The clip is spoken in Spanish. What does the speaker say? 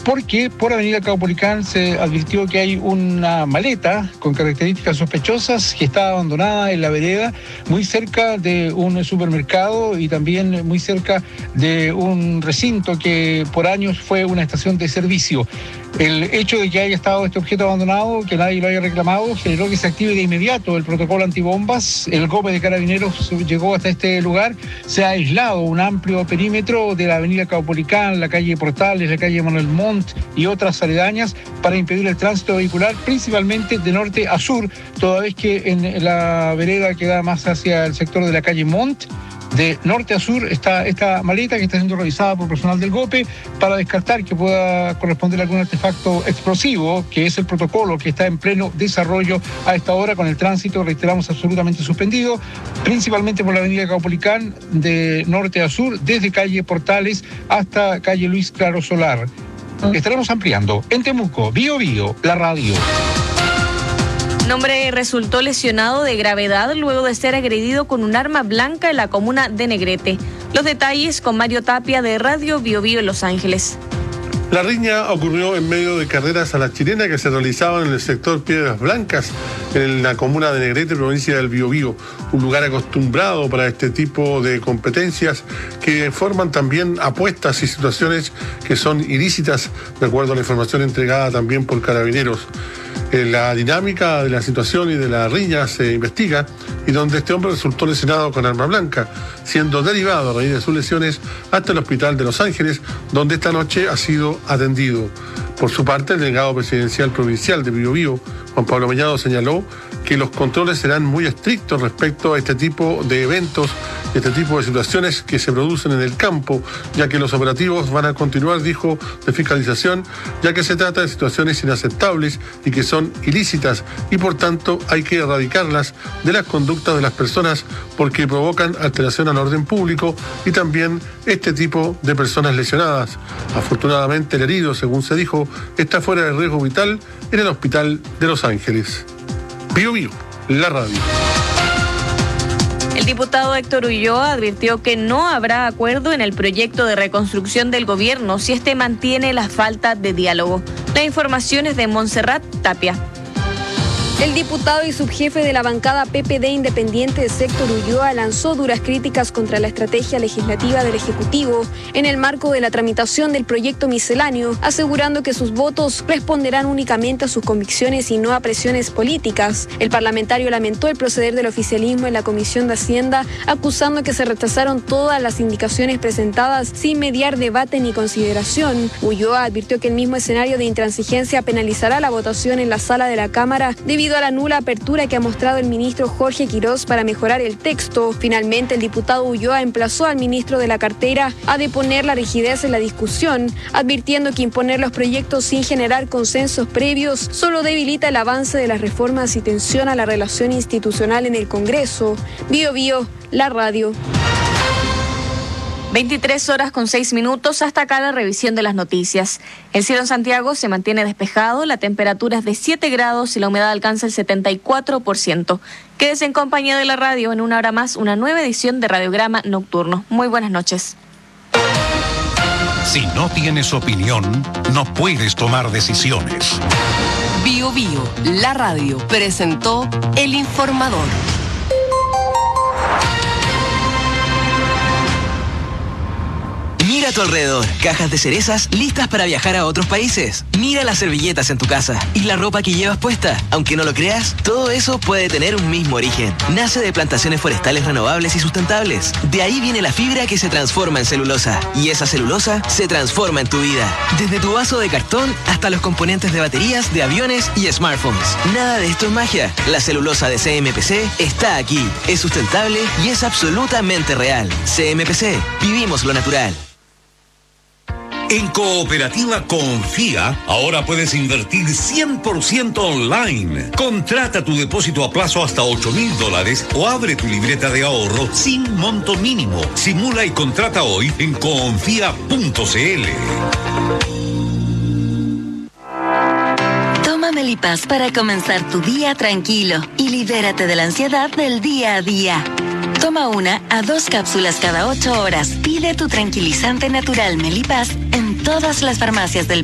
porque por Avenida Caupolicán se advirtió que hay una maleta con características sospechosas que está abandonada en la vereda, muy cerca de un supermercado y también muy cerca de un recinto que por años fue una estación de servicio. El hecho de que haya estado este objeto abandonado, que nadie lo haya reclamado, generó que se active de inmediato el protocolo antibombas. El GOPE de Carabineros llegó hasta este lugar. Se ha aislado un amplio perímetro de la avenida Caupolicán, la calle Portales, la calle Manuel Montt y otras aledañas para impedir el tránsito vehicular, principalmente de norte a sur, toda vez que en la vereda que da más hacia el sector de la calle Montt, de norte a sur, está esta maleta que está siendo revisada por personal del GOPE para descartar que pueda corresponder a algún artefacto explosivo, que es el protocolo que está en pleno desarrollo a esta hora con el tránsito, reiteramos, absolutamente suspendido, principalmente por la avenida Caupolicán de norte a sur, desde calle Portales hasta calle Luis Claro Solar. Estaremos ampliando. En Temuco, Bío Bío, la radio. Un hombre resultó lesionado de gravedad luego de ser agredido con un arma blanca en la comuna de Negrete. Los detalles con Mario Tapia de Radio Bío Bío en Los Ángeles. La riña ocurrió en medio de carreras a la chilena que se realizaban en el sector Piedras Blancas, en la comuna de Negrete, provincia del Biobío, un lugar acostumbrado para este tipo de competencias que forman también apuestas y situaciones que son ilícitas, de acuerdo a la información entregada también por Carabineros. La dinámica de la situación y de la riña se investiga y donde este hombre resultó lesionado con arma blanca, siendo derivado a raíz de sus lesiones hasta el hospital de Los Ángeles, donde esta noche ha sido atendido. Por su parte, el delegado presidencial provincial de Biobío, Juan Pablo Mellado, señaló que los controles serán muy estrictos respecto a este tipo de eventos, este tipo de situaciones que se producen en el campo, ya que los operativos van a continuar, dijo, de fiscalización, ya que se trata de situaciones inaceptables y que son ilícitas y por tanto hay que erradicarlas de las conductas de las personas porque provocan alteración al orden público y también este tipo de personas lesionadas. Afortunadamente el herido, según se dijo, está fuera de riesgo vital en el hospital de Los Ángeles. Bío Bío, la radio. El diputado Héctor Ulloa advirtió que no habrá acuerdo en el proyecto de reconstrucción del gobierno si este mantiene la falta de diálogo. La información es de Montserrat Tapia. El diputado y subjefe de la bancada PPD Independiente, Héctor Ulloa, lanzó duras críticas contra la estrategia legislativa del Ejecutivo en el marco de la tramitación del proyecto misceláneo, asegurando que sus votos responderán únicamente a sus convicciones y no a presiones políticas. El parlamentario lamentó el proceder del oficialismo en la Comisión de Hacienda, acusando que se rechazaron todas las indicaciones presentadas sin mediar debate ni consideración. Ulloa advirtió que el mismo escenario de intransigencia penalizará la votación en la sala de la Cámara debido a la nula apertura que ha mostrado el ministro Jorge Quirós para mejorar el texto. Finalmente, el diputado Ulloa emplazó al ministro de la cartera a deponer la rigidez en la discusión, advirtiendo que imponer los proyectos sin generar consensos previos solo debilita el avance de las reformas y tensiona la relación institucional en el Congreso. Bío Bío, la radio. 23:06. Hasta acá la revisión de las noticias. El cielo en Santiago se mantiene despejado, la temperatura es de 7 grados y la humedad alcanza el 74%. Quédese en compañía de la radio. En una hora más, una nueva edición de Radiograma Nocturno. Muy buenas noches. Si no tienes opinión, no puedes tomar decisiones. Bío Bío, la radio, presentó El Informador. Mira a tu alrededor, cajas de cerezas listas para viajar a otros países. Mira las servilletas en tu casa y la ropa que llevas puesta. Aunque no lo creas, todo eso puede tener un mismo origen. Nace de plantaciones forestales renovables y sustentables. De ahí viene la fibra que se transforma en celulosa. Y esa celulosa se transforma en tu vida. Desde tu vaso de cartón hasta los componentes de baterías, de aviones y smartphones. Nada de esto es magia. La celulosa de CMPC está aquí. Es sustentable y es absolutamente real. CMPC, vivimos lo natural. En Cooperativa Confía, ahora puedes invertir 100% online. Contrata tu depósito a plazo hasta $8,000 o abre tu libreta de ahorro sin monto mínimo. Simula y contrata hoy en confía.cl. Toma Melipaz para comenzar tu día tranquilo y libérate de la ansiedad del día a día. Toma 1 a 2 cápsulas cada 8 horas. Pide tu tranquilizante natural Melipaz en todas las farmacias del